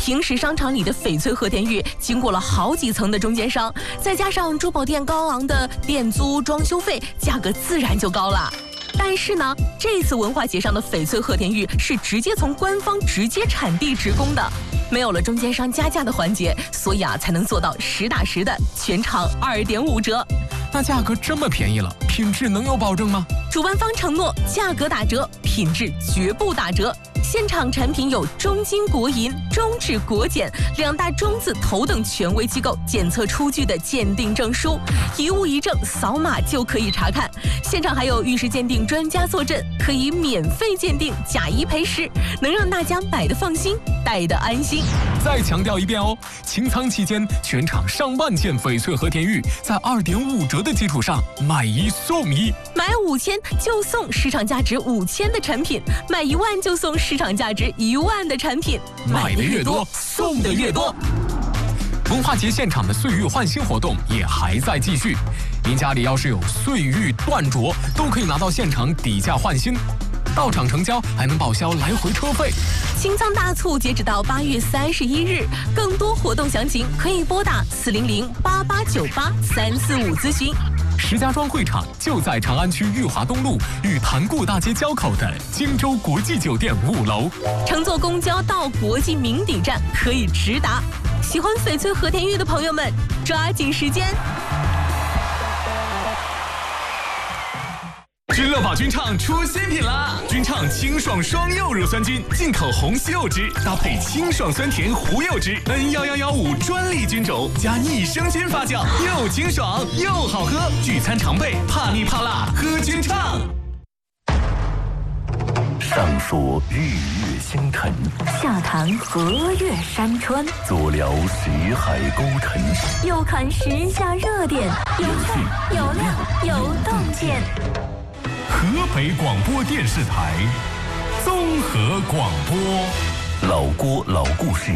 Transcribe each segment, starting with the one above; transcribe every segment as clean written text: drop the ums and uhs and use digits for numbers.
平时商场里的翡翠和田玉经过了好几层的中间商，再加上珠宝店高昂的店租、装修费，价格自然就高了。但是呢，这次文化节上的翡翠和田玉是直接从官方直接产地直供的，没有了中间商加价的环节，所以才能做到实打实的全场2.5折。 那价格这么便宜了，品质能有保证吗？ 主办方承诺价格打折，品质绝不打折。现场产品有中金国银、中质国检2大中字头等权威机构检测出具的鉴定证书，一物一证，扫码就可以查看。现场还有玉石鉴定专家坐镇，可以免费鉴定，假一赔10，能让大家买得放心，戴得安心。 再强调一遍哦，清仓期间全场上万件翡翠和田玉在2.5折的基础上买1送1， 买5000就送市场价值5000的产品，买1万就送市场价值1万的产品， 买的越多，送的越多。文化节现场的岁玉换新活动也还在继续，您家里要是有岁玉断镯，都可以拿到现场底价换新，到场成交还能报销来回车费。 清仓大促截止到8月31日，更多活动详情可以拨打400-8898-345咨询。 石家庄会场就在长安区裕华东路与潭固大街交口的荆州国际酒店5楼。 乘坐公交到国际名邸站可以直达。喜欢翡翠和田玉的朋友们，抓紧时间！ 君乐宝君畅出新品啦！君畅清爽双柚乳酸菌，进口红西柚汁，搭配清爽酸甜胡柚汁 ，N1115专利菌种，加益生菌发酵，又清爽又好喝。聚餐常备，怕腻怕辣，喝君畅。 上说日月星辰， 下谈河岳山川， 左聊识海沟沉， 右看时下热点，有趣有料有洞见。 河北广播电视台综合广播， 老郭老故事。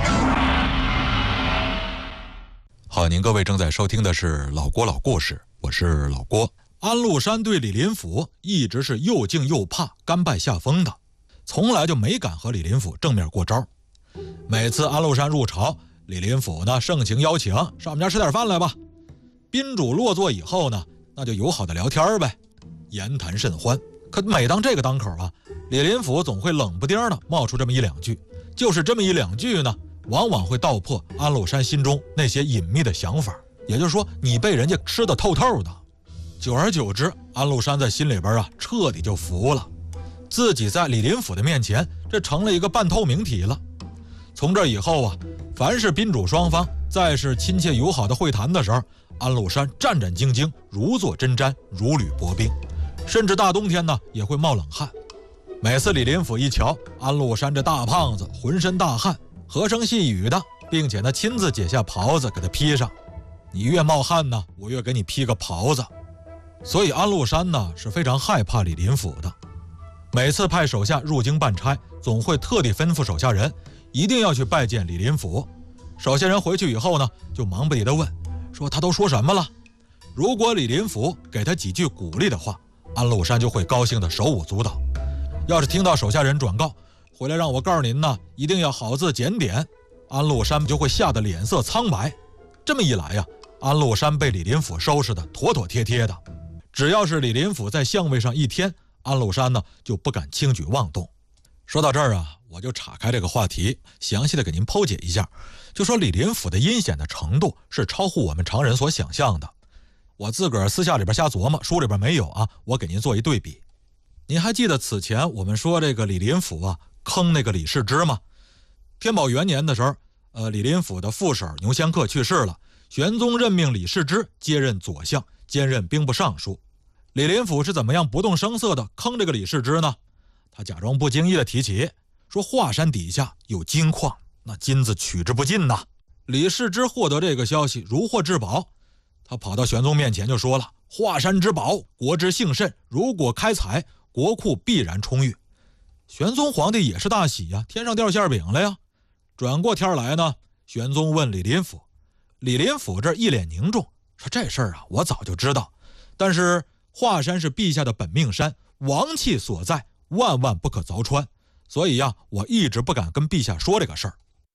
好，您各位正在收听的是老郭老故事，我是老郭。安禄山对李林甫一直是又敬又怕，甘拜下风的，从来就没敢和李林甫正面过招。每次安禄山入朝，李林甫呢盛情邀请，上我们家吃点饭来吧。宾主落座以后呢，那就友好的聊天呗，言谈甚欢。可每当这个当口李林甫总会冷不丁的冒出这么1、2句，就是这么1、2句呢，往往会道破安禄山心中那些隐秘的想法。也就是说，你被人家吃得透透的。久而久之，安禄山在心里边彻底就服了，自己在李林甫的面前，这成了一个半透明体了。从这以后凡是宾主双方再是亲切友好的会谈的时候，安禄山战战兢兢，如坐针毡，如履薄冰，甚至大冬天呢也会冒冷汗。每次李林甫一瞧安禄山这大胖子浑身大汗，和声细语的，并且呢亲自解下袍子给他披上，你越冒汗呢，我越给你披个袍子。所以安禄山呢是非常害怕李林甫的，每次派手下入京办差，总会特地吩咐手下人一定要去拜见李林甫。手下人回去以后呢，就忙不迭地问，说他都说什么了？如果李林甫给他几句鼓励的话，安禄山就会高兴的手舞足蹈。要是听到手下人转告回来让我告诉您呢，一定要好字检点，安禄山就会吓得脸色苍白。这么一来安禄山被李林甫收拾得妥妥帖帖的。只要是李林甫在相位上一天，安禄山呢就不敢轻举妄动。说到这儿我就岔开这个话题，详细的给您剖解一下。就说李林甫的阴险的程度是超乎我们常人所想象的。我自个儿私下里边瞎琢磨，书里边没有我给您做一对比。您还记得此前我们说这个李林甫坑那个李世之吗？天宝元年的时候，李林甫的副手牛仙客去世了，玄宗任命李世之接任左相，兼任兵部尚书。李林甫是怎么样不动声色的坑这个李世之呢？他假装不经意的提起，说华山底下有金矿，那金子取之不尽呐。李世之获得这个消息如获至宝，他跑到玄宗面前就说了，华山之宝，国之幸甚，如果开采，国库必然充裕。玄宗皇帝也是大喜天上掉馅饼了呀。转过天来呢，玄宗问李林甫，李林甫这一脸凝重，说这事儿我早就知道，但是华山是陛下的本命山，王气所在，万万不可凿穿，所以我一直不敢跟陛下说这个事儿。